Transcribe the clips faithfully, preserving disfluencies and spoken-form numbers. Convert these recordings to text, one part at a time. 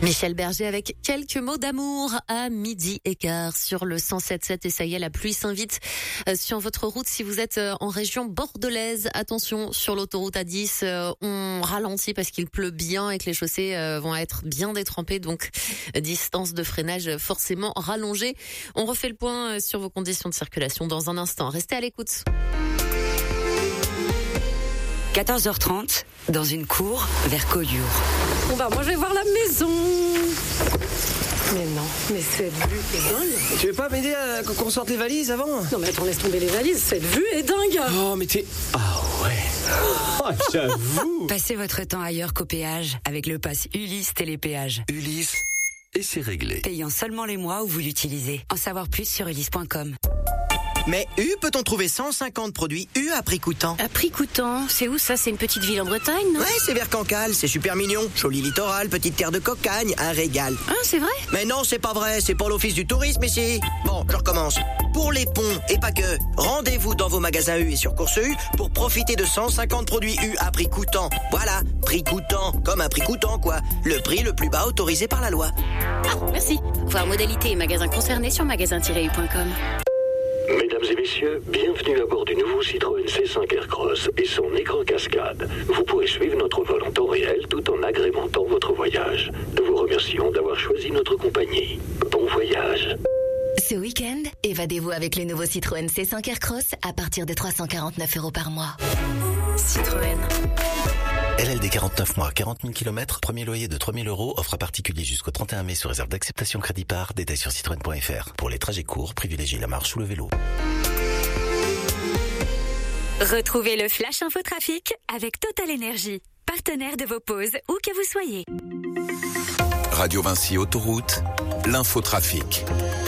Michel Berger avec quelques mots d'amour à midi et quart sur le cent sept virgule sept. Et ça y est, la pluie s'invite sur votre route si vous êtes en région bordelaise. Attention, sur l'autoroute A dix, on ralentit parce qu'il pleut bien et que les chaussées vont être bien détrempées. Donc, distance de freinage forcément rallongée. On refait le point sur vos conditions de circulation dans un instant. Restez à l'écoute. quatorze heures trente, dans une cour vers Collioure. Bon bah moi je vais voir la maison. Mais non, mais cette vue est dingue. Tu veux pas m'aider à qu'on sorte les valises avant? Non mais attends, laisse tomber les valises, cette vue est dingue. Oh mais t'es... Ah ouais. Oh, j'avoue. Passez votre temps ailleurs qu'au péage avec le pass Ulysse Télépéage. Ulysse, et c'est réglé. Payant seulement les mois où vous l'utilisez. En savoir plus sur ulysse point com. Mais U, peut-on trouver cent cinquante produits U à prix coûtant? À prix coûtant? C'est où ça? C'est une petite ville en Bretagne, non? Ouais, c'est vers Cancale, c'est super mignon. Joli littoral, petite terre de cocagne, un régal. Ah, c'est vrai? Mais non, c'est pas vrai, c'est pour l'office du tourisme ici. Bon, je recommence. Pour les ponts, et pas que, rendez-vous dans vos magasins U et sur Course U pour profiter de cent cinquante produits U à prix coûtant. Voilà, prix coûtant, comme un prix coûtant quoi. Le prix le plus bas autorisé par la loi. Ah, merci. Voir modalité et magasins concernés sur magasin tiret u point com. Mesdames et messieurs, bienvenue à bord du nouveau Citroën C cinq Aircross et son écran cascade. Vous pourrez suivre notre vol en temps réel tout en agrémentant votre voyage. Nous vous remercions d'avoir choisi notre compagnie. Bon voyage. Ce week-end, évadez-vous avec le nouveau Citroën C cinq Aircross à partir de trois cent quarante-neuf euros par mois. Citroën. L L D quarante-neuf mois, quarante mille kilomètres, premier loyer de trois mille euros, offre à particulier jusqu'au trente et un mai sous réserve d'acceptation crédit par, détail sur citroën point f r. Pour les trajets courts, privilégiez la marche ou le vélo. Retrouvez le Flash Infotrafic avec Total Energy, partenaire de vos pauses où que vous soyez. Radio Vinci Autoroute, l'infotrafic.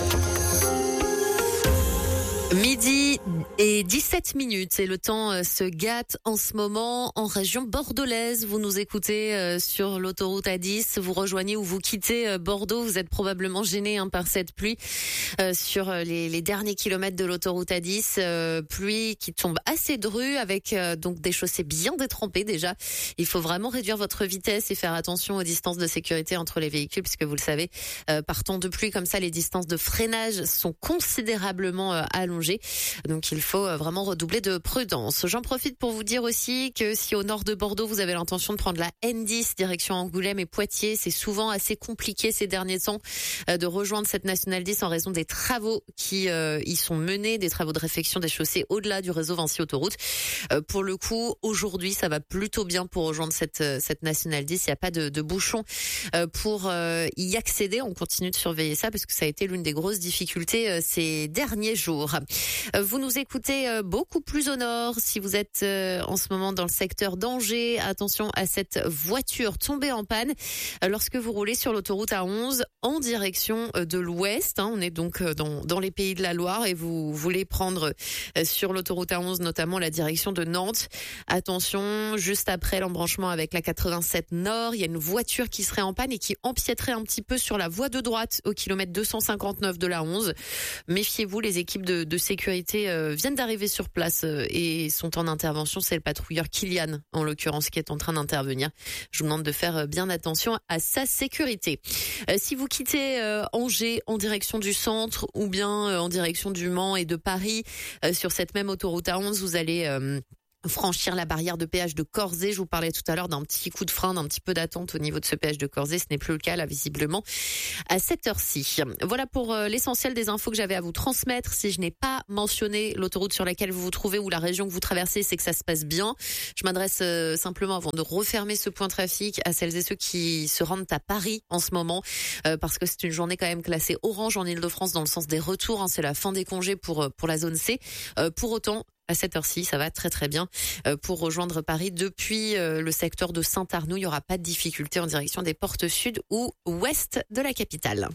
Midi et dix-sept minutes et le temps se gâte en ce moment en région bordelaise. Vous nous écoutez sur l'autoroute A dix, vous rejoignez ou vous quittez Bordeaux. Vous êtes probablement gêné hein, par cette pluie euh, sur les, les derniers kilomètres de l'autoroute A dix. Euh, pluie qui tombe assez drue avec euh, donc des chaussées bien détrempées déjà. Il faut vraiment réduire votre vitesse et faire attention aux distances de sécurité entre les véhicules puisque vous le savez, euh, par temps de pluie comme ça, les distances de freinage sont considérablement euh, allongées. Donc il faut vraiment redoubler de prudence. J'en profite pour vous dire aussi que si au nord de Bordeaux vous avez l'intention de prendre la N dix direction Angoulême et Poitiers, c'est souvent assez compliqué ces derniers temps de rejoindre cette nationale dix en raison des travaux qui euh, y sont menés, des travaux de réfection des chaussées au-delà du réseau Vinci Autoroute. Euh, pour le coup, aujourd'hui ça va plutôt bien pour rejoindre cette cette nationale dix. Il n'y a pas de, de bouchon euh, pour euh, y accéder. On continue de surveiller ça parce que ça a été l'une des grosses difficultés euh, ces derniers jours. Vous nous écoutez beaucoup plus au nord. Si vous êtes en ce moment dans le secteur d'Angers, attention à cette voiture tombée en panne lorsque vous roulez sur l'autoroute A onze en direction de l'ouest. On est donc dans, dans les Pays de la Loire et vous voulez prendre sur l'autoroute A onze notamment la direction de Nantes. Attention, juste après l'embranchement avec la quatre-vingt-sept Nord, il y a une voiture qui serait en panne et qui empiéterait un petit peu sur la voie de droite au kilomètre deux cent cinquante-neuf de la onze. Méfiez-vous, les équipes de, de sécurité euh, viennent d'arriver sur place euh, et sont en intervention. C'est le patrouilleur Kylian, en l'occurrence, qui est en train d'intervenir. Je vous demande de faire euh, bien attention à sa sécurité. Euh, si vous quittez euh, Angers en direction du centre ou bien euh, en direction du Mans et de Paris, euh, sur cette même autoroute A onze, vous allez... Euh, franchir la barrière de péage de Corzé. Je vous parlais tout à l'heure d'un petit coup de frein, d'un petit peu d'attente au niveau de ce péage de Corzé. Ce n'est plus le cas là, visiblement, à cette heure-ci. Voilà pour euh, l'essentiel des infos que j'avais à vous transmettre. Si je n'ai pas mentionné l'autoroute sur laquelle vous vous trouvez ou la région que vous traversez, c'est que ça se passe bien. Je m'adresse euh, simplement, avant de refermer ce point trafic, à celles et ceux qui se rendent à Paris en ce moment, euh, parce que c'est une journée quand même classée orange en Ile-de-France dans le sens des retours. Hein, c'est la fin des congés pour pour la zone C. Euh, pour autant, à cette heure-ci, ça va très très bien euh, pour rejoindre Paris depuis euh, le secteur de Saint-Arnoux. Il n'y aura pas de difficulté en direction des portes sud ou ouest de la capitale.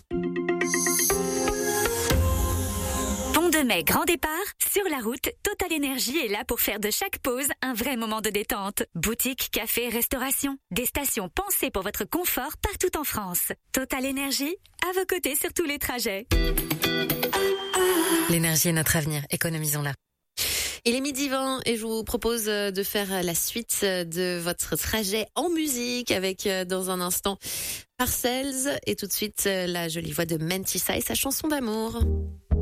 Pont de Mai, grand départ. Sur la route, Total Energy est là pour faire de chaque pause un vrai moment de détente. Boutique, café, restauration. Des stations pensées pour votre confort partout en France. Total Energy, à vos côtés sur tous les trajets. L'énergie est notre avenir, économisons-la. Il est midi vingt et je vous propose de faire la suite de votre trajet en musique avec, dans un instant, Parcells et tout de suite la jolie voix de Mentissa et sa chanson d'amour.